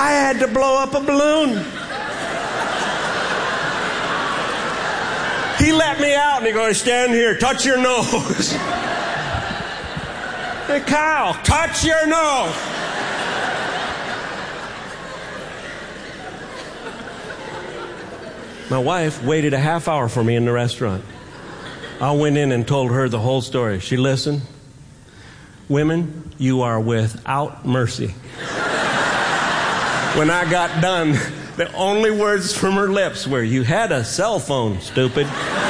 I had to blow up a balloon. He let me out and he goes, stand here, touch your nose. Hey, Kyle, touch your nose. My wife waited a half hour for me in the restaurant. I went in and told her the whole story. She listened. Women, you are without mercy. When I got done, the only words from her lips were, you had a cell phone, stupid.